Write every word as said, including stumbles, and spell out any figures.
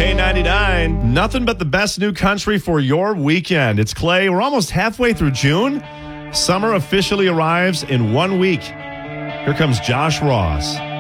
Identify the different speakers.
Speaker 1: K ninety-nine, nothing but the best new country for your weekend. It's Clay. We're almost halfway through June. Summer officially arrives in one week. Here comes Josh Ross.